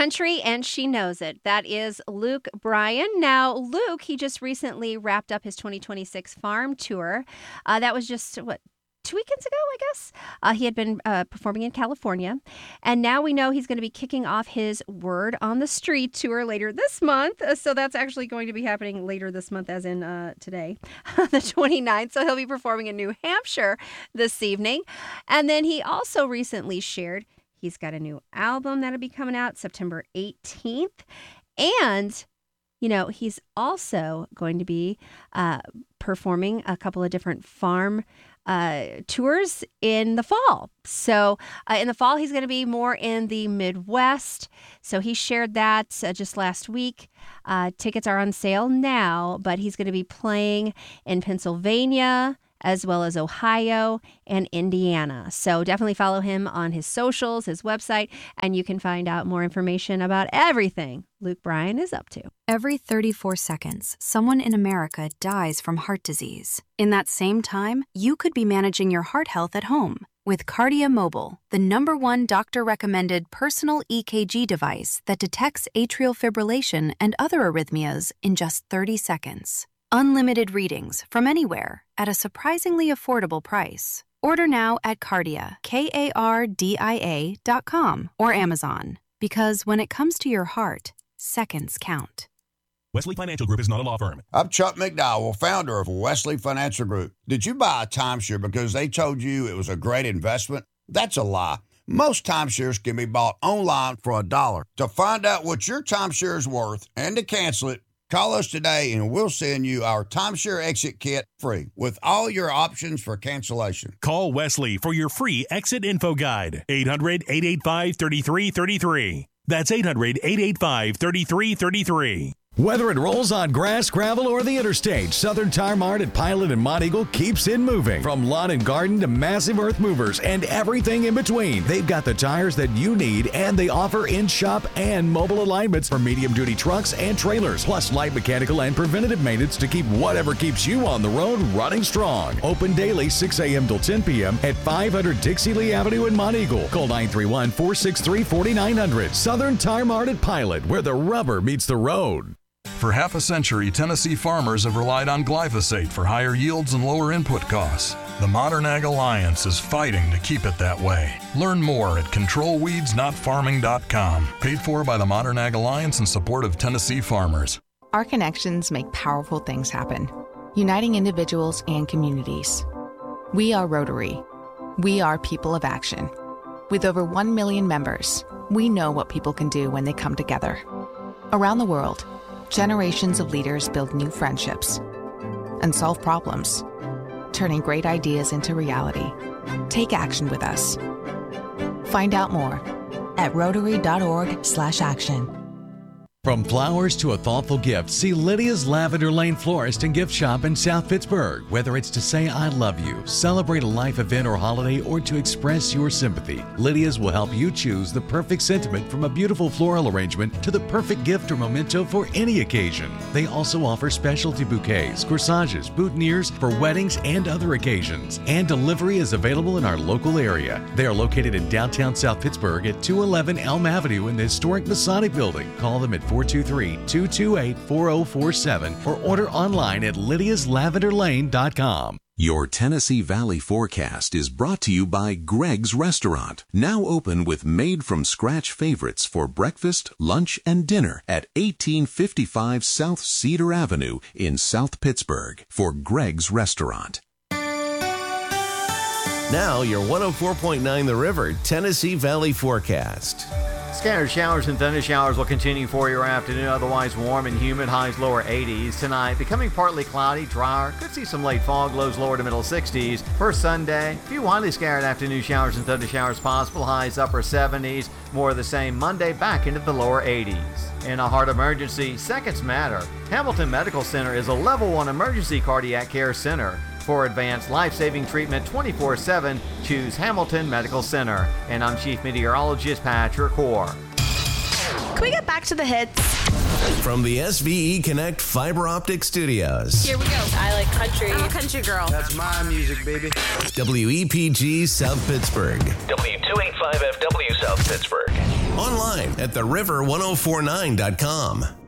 country, and she knows it. That is Luke Bryan. Now, Luke, he just recently wrapped up his 2026 farm tour. That was just, 2 weekends ago, I guess? He had been performing in California, and now we know he's going to be kicking off his Word on the Street tour later this month. So that's actually going to be happening later this month, as in today, the 29th. So he'll be performing in New Hampshire this evening. And then he also recently shared he's got a new album that'll be coming out September 18th. And he's also going to be performing a couple of different farm tours in the fall. So in the fall, he's going to be more in the Midwest. So he shared that just last week. Tickets are on sale now, but he's going to be playing in Pennsylvania, as well as Ohio and Indiana. So definitely follow him on his socials, his website, and you can find out more information about everything Luke Bryan is up to. Every 34 seconds, someone in America dies from heart disease. In that same time, you could be managing your heart health at home with Kardia Mobile, the #1 doctor-recommended personal EKG device that detects atrial fibrillation and other arrhythmias in just 30 seconds. Unlimited readings from anywhere at a surprisingly affordable price. Order now at Kardia, KARDIA.com or Amazon. Because when it comes to your heart, seconds count. Wesley Financial Group is not a law firm. I'm Chuck McDowell, founder of Wesley Financial Group. Did you buy a timeshare because they told you it was a great investment? That's a lie. Most timeshares can be bought online for $1. To find out what your timeshare is worth and to cancel it, call us today and we'll send you our timeshare exit kit free with all your options for cancellation. Call Wesley for your free exit info guide. 800-885-3333. That's 800-885-3333. Whether it rolls on grass, gravel, or the interstate, Southern Tire Mart at Pilot and Monteagle keeps it moving. From lawn and garden to massive earth movers and everything in between, they've got the tires that you need, and they offer in-shop and mobile alignments for medium-duty trucks and trailers, plus light mechanical and preventative maintenance to keep whatever keeps you on the road running strong. Open daily 6 a.m. till 10 p.m. at 500 Dixie Lee Avenue in Monteagle. Call 931-463-4900. Southern Tire Mart at Pilot, where the rubber meets the road. For half a century, Tennessee farmers have relied on glyphosate for higher yields and lower input costs. The Modern Ag Alliance is fighting to keep it that way. Learn more at controlweedsnotfarming.com. Paid for by the Modern Ag Alliance in support of Tennessee farmers. Our connections make powerful things happen, uniting individuals and communities. We are Rotary. We are people of action. With over 1 million members, we know what people can do when they come together. Around the world, generations of leaders build new friendships and solve problems, turning great ideas into reality. Take action with us. Find out more at Rotary.org/action. From flowers to a thoughtful gift, see Lydia's Lavender Lane Florist and Gift Shop in South Pittsburgh. Whether it's to say I love you, celebrate a life event or holiday, or to express your sympathy, Lydia's will help you choose the perfect sentiment, from a beautiful floral arrangement to the perfect gift or memento for any occasion. They also offer specialty bouquets, corsages, boutonnieres for weddings and other occasions. And delivery is available in our local area. They are located in downtown South Pittsburgh at 211 Elm Avenue in the historic Masonic Building. Call them at 423-228-4047 or order online at lydiaslavenderlane.com. Your Tennessee Valley forecast is brought to you by Greg's Restaurant, now open with made-from-scratch favorites for breakfast, lunch, and dinner at 1855 South Cedar Avenue in South Pittsburgh for Greg's Restaurant. Now your 104.9 The River Tennessee Valley forecast. Scattered showers and thunder showers will continue for your afternoon, otherwise warm and humid, highs lower 80s. Tonight, becoming partly cloudy, drier, could see some late fog, lows lower to middle 60s. For Sunday, a few widely scattered afternoon showers and thunder showers possible, highs upper 70s. More of the same Monday, back into the lower 80s. In a heart emergency, seconds matter. Hamilton Medical Center is a level 1 emergency cardiac care center. For advanced life-saving treatment 24/7, choose Hamilton Medical Center. And I'm Chief Meteorologist Patrick Hoare. Can we get back to the hits? From the SVE Connect Fiber Optic Studios. Here we go. I like country. I'm a country girl. That's my music, baby. WEPG South Pittsburgh. W285FW South Pittsburgh. Online at theriver1049.com.